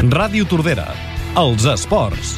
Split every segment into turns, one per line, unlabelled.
Ràdio Tordera, els esports.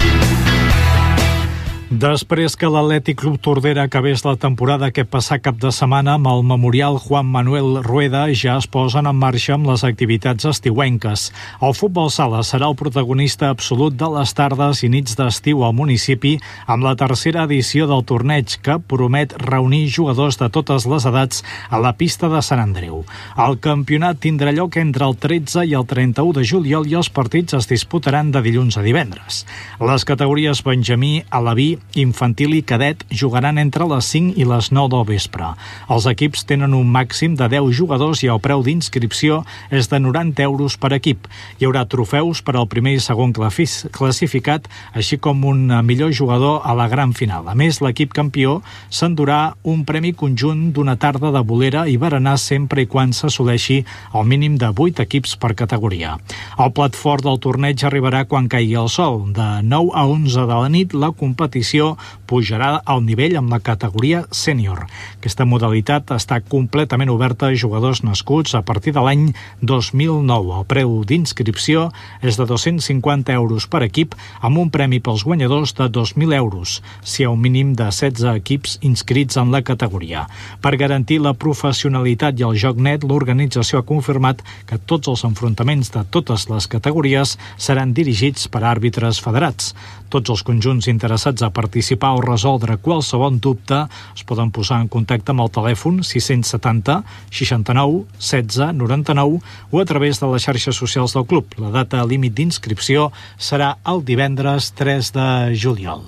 Després que l'Atlètic Club Tordera acabés la temporada aquest passat cap de setmana amb el Memorial Juan Manuel Rueda, ja es posen en marxa amb les activitats estiuenques. El futbol sala serà el protagonista absolut de les tardes i nits d'estiu al municipi amb la tercera edició del torneig, que promet reunir jugadors de totes les edats a la pista de Sant Andreu. El campionat tindrà lloc entre el 13 i el 31 de juliol i els partits es disputaran de dilluns a divendres. Les categories Benjamí, Alaví, Infantil i Cadet jugaran entre les 5 i les 9 del vespre. Els equips tenen un màxim de 10 jugadors i el preu d'inscripció és de 90 euros per equip. Hi haurà trofeus per al primer i segon classificat, així com un millor jugador a la gran final. A més, l'equip campió s'endurà un premi conjunt d'una tarda de bolera i berenar sempre i quan s'assoleixi el mínim de 8 equips per categoria. El plat fort del torneig arribarà quan caigui el sol. De 9 a 11 de la nit, la competició pujarà al nivell amb la categoria sènior. Aquesta modalitat està completament oberta a jugadors nascuts a partir de l'any 2009. El preu d'inscripció és de 250 euros per equip, amb un premi pels guanyadors de 2.000 euros, si hi ha un mínim de 16 equips inscrits en la categoria. Per garantir la professionalitat i el joc net, l'organització ha confirmat que tots els enfrontaments de totes les categories seran dirigits per àrbitres federats. Tots els conjunts interessats a participar o resoldre qualsevol dubte es poden posar en contacte amb el telèfon 670 69 16 99 o a través de les xarxes socials del club. La data límit d'inscripció serà el divendres 3 de juliol.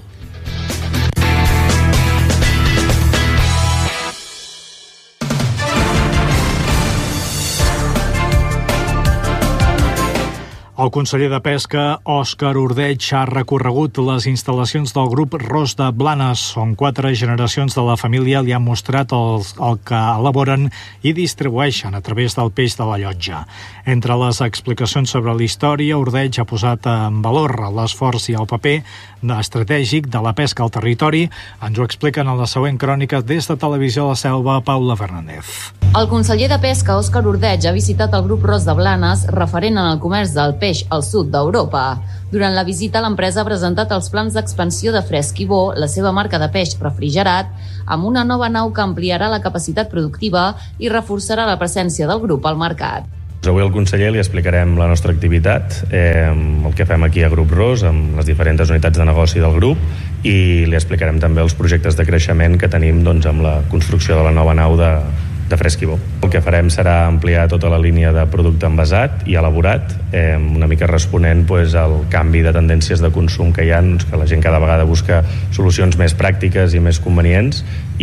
El conseller de Pesca, Òscar Ordeig, ha recorregut les instal·lacions del grup Ros de Blanes, on 4 generacions de la família li han mostrat el que elaboren i distribueixen a través del peix de la llotja. Entre les explicacions sobre la història, Ordeig ha posat en valor l'esforç i el paper estratègic de la pesca al territori. Ens ho expliquen a la següent crònica des de Televisió de la Selva, Paula Fernández.
El conseller de Pesca, Òscar Ordeig, ha visitat el grup Ros de Blanes, referent en el comerç del peix al sud d'Europa. Durant la visita, l'empresa ha presentat els plans d'expansió de Fresc i Bo, la seva marca de peix refrigerat, amb una nova nau que ampliarà la capacitat productiva i reforçarà la presència del grup al mercat.
Avui al conseller li explicarem la nostra activitat, el que fem aquí a Grup Ros, amb les diferents unitats de negoci del grup, i li explicarem també els projectes de creixement que tenim amb la construcció de la nova nau de Fresc i Bo. El que farem serà ampliar tota la línia de producte envasat i elaborat, una mica responent al canvi de tendències de consum que hi ha, que la gent cada vegada busca solucions més pràctiques i més convenients,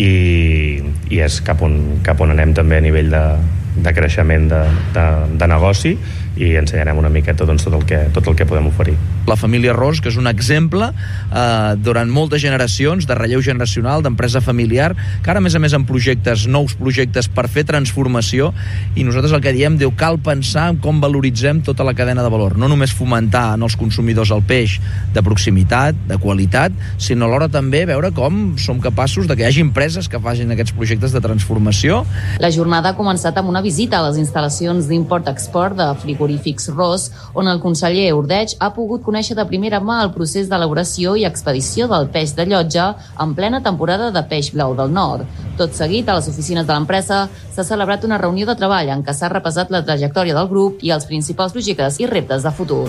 i és cap on anem també a nivell de creixement de negoci, i ensenyarem una miqueta tot el que podem oferir.
La família Ros, que és un exemple durant moltes generacions de relleu generacional, d'empresa familiar, que ara a més amb nous projectes per fer transformació, i nosaltres el que diem, cal pensar en com valoritzem tota la cadena de valor, no només fomentar en els consumidors el peix de proximitat, de qualitat, sinó alhora també veure com som capaços de que hi hagi empreses que facin aquests projectes de transformació.
La jornada ha començat amb una visita a les instal·lacions d'import-export de frigorífics Ros, on el conseller Ordeig ha pogut conèixer de primera mà el procés d'elaboració i expedició del peix de llotja en plena temporada de peix blau del nord. Tot seguit, a les oficines de l'empresa s'ha celebrat una reunió de treball en què s'ha repassat la trajectòria del grup i els principals projectes i reptes de futur.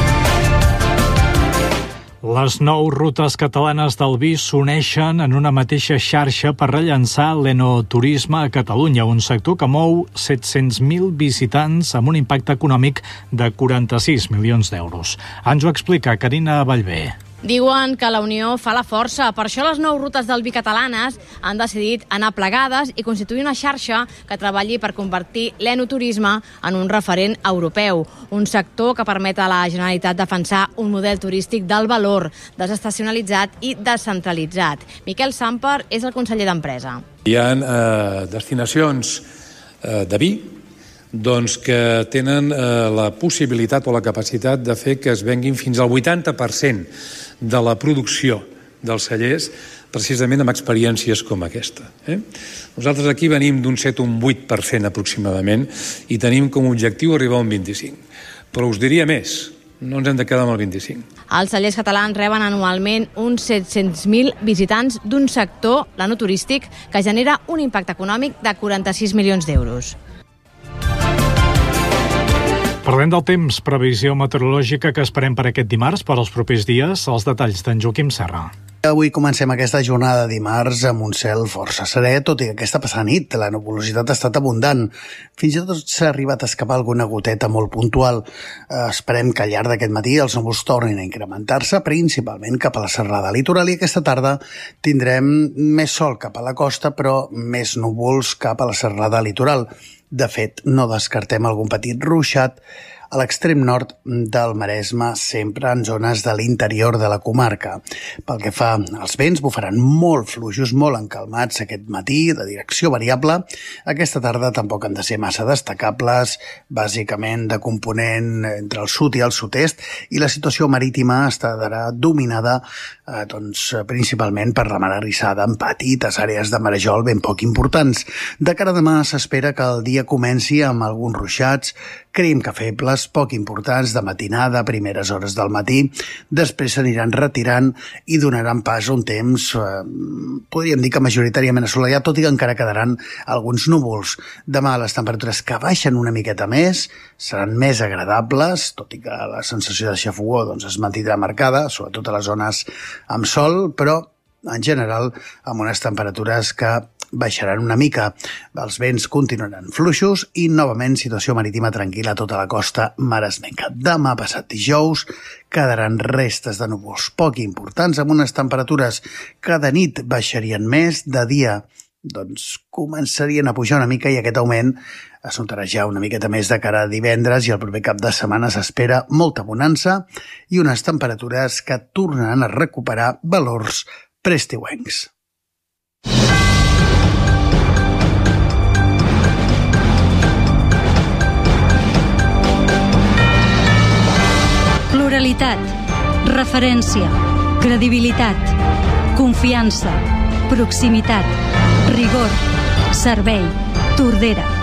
Les 9 rutes catalanes del vi s'uneixen en una mateixa xarxa per rellançar l'enoturisme a Catalunya, un sector que mou 700.000 visitants amb un impacte econòmic de 46 milions d'euros. Ens ho explica Carina Vallvé.
Diuen que la unió fa la força. Per això les 9 rutes del vi catalanes han decidit anar plegades i constituir una xarxa que treballi per convertir l'enoturisme en un referent europeu. Un sector que permet a la Generalitat defensar un model turístic del valor, desestacionalitzat i descentralitzat. Miquel Samper és el conseller d'Empresa.
Hi ha destinacions de vi que tenen la possibilitat o la capacitat de fer que es venguin fins al 80% de la producció dels cellers precisament amb experiències com aquesta. Nosaltres aquí venim d'un 7 o un 8% aproximadament i tenim com a objectiu arribar a un 25%. Però us diria més. no ens hem de quedar amb el 25.
Els cellers catalans reben anualment uns 700.000 visitants d'un sector, l'enoturístic, que genera un impacte econòmic de 46 milions d'euros.
Parlem del temps, previsió meteorològica que esperem per aquest dimarts, per als propers dies, els detalls d'en Joaquim Serra.
Avui comencem aquesta jornada de dimarts amb un cel força serè, tot i que aquesta passada nit la nuvolositat ha estat abundant. Fins i tot s'ha arribat a escapar alguna goteta molt puntual. Esperem que al llarg d'aquest matí els núvols tornin a incrementar-se, principalment cap a la serrada litoral, i aquesta tarda tindrem més sol cap a la costa, però més núvols cap a la serrada litoral. De fet, no descartem algun petit ruixat a l'extrem nord del Maresme, sempre en zones de l'interior de la comarca. Pel que fa als vents, bufaran molt fluixos, molt encalmats aquest matí, de direcció variable. Aquesta tarda tampoc han de ser massa destacables, bàsicament de component entre el sud i el sud-est, i la situació marítima estarà dominada principalment per la mar arrissada en petites àrees de marejol ben poc importants. De cara a demà s'espera que el dia comenci amb alguns ruixats, creiem que febles, poc importants, de matinada, primeres hores del matí, després s'aniran retirant i donaran pas a un temps, podríem dir que majoritàriament assolellat, tot i que encara quedaran alguns núvols. Demà les temperatures que baixen una miqueta més, seran més agradables, tot i que la sensació de xafogor es mantindrà marcada, sobretot a les zones amb sol, però en general amb unes temperatures que baixaran una mica. Els vents continuaran fluixos i novament situació marítima tranquil·la a tota la costa maresmenca. Demà passat dijous quedaran restes de núvols poc importants amb unes temperatures que de nit baixarien més, de dia començarien a pujar una mica, i aquest augment es notarà ja una miqueta més de cara a divendres, i el proper cap de setmana s'espera molta bonança i unes temperatures que tornaran a recuperar valors preestiuencs.
Pluralitat, referència, credibilitat, confiança, proximitat, rigor, servei, Tordera.